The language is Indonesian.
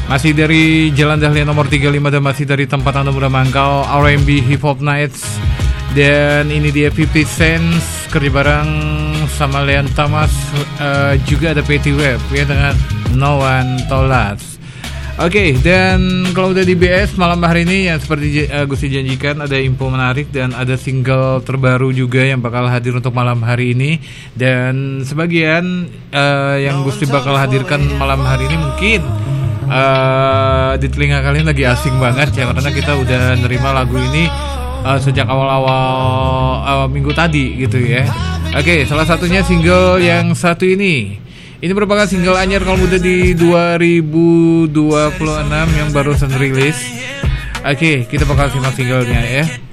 Masih dari Jalan Dahlia nomor 35 dan masih dari tempat Anda mudah mangkal R&B Hip Hop Nights. Dan ini dia 50 Cent kerja bareng sama Leon Thomas, juga ada Petty Web ya dengan No One Told Us. Oke, dan kalau udah di BS malam hari ini yang seperti Gusti janjikan ada info menarik dan ada single terbaru juga yang bakal hadir untuk malam hari ini. Dan sebagian yang Gusti bakal hadirkan malam hari ini mungkin di telinga kalian lagi asing banget ya, karena kita udah nerima lagu ini sejak awal-awal minggu tadi gitu ya. Oke, salah satunya single yang satu ini. Ini merupakan single anyar kalau muda di 2026 yang barusan rilis. Oke, kita bakal simak singlenya ya.